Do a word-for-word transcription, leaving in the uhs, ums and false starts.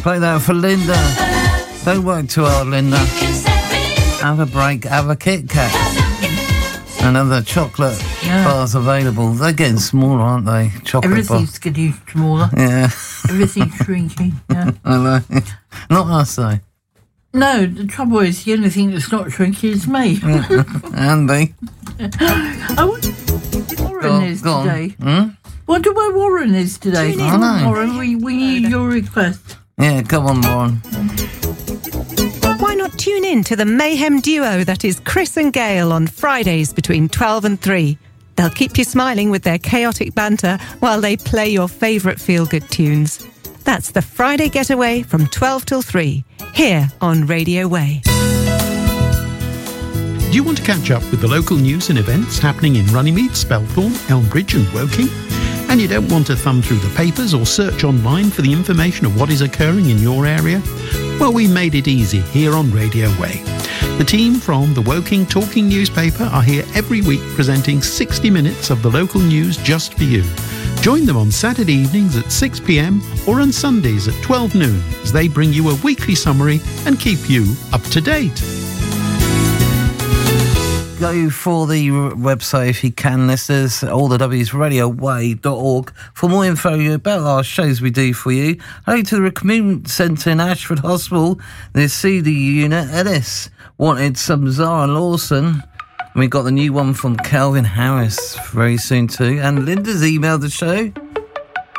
Play that for Linda. Don't work too hard, Linda. Have a break, have a Kit Kat. Another chocolate yeah. bars available. They're getting smaller, aren't they? Chocolate Everything's bars. Getting smaller. Yeah. Everything's shrinking. Yeah. I know. Not us, though. No, the trouble is the only thing that's not shrinking is me. Andy. I wonder where Warren is go today. Hmm? Wonder where Warren is today. I know. Warren, we, we need your request. Yeah, come on, Warren. Why not tune in to the mayhem duo that is Chris and Gail on Fridays between twelve and three. They'll keep you smiling with their chaotic banter while they play your favourite feel-good tunes. That's the Friday Getaway from twelve till three, here on Radio Way. Do you want to catch up with the local news and events happening in Runnymede, Spelthorne, Elmbridge and Woking? And you don't want to thumb through the papers or search online for the information of what is occurring in your area? Well, we made it easy here on Radio Way. The team from the Woking Talking newspaper are here every week presenting sixty minutes of the local news just for you. Join them on Saturday evenings at six p.m. or on Sundays at twelve noon as they bring you a weekly summary and keep you up to date. Go for the website if you can, listeners, all the W's, radio way dot org, for more info about our shows we do for you. Go to the Community Centre in Ashford Hospital, the C D unit, Ellis wanted some Zara Lawson. We got the new one from Calvin Harris very soon too. And Linda's emailed the show.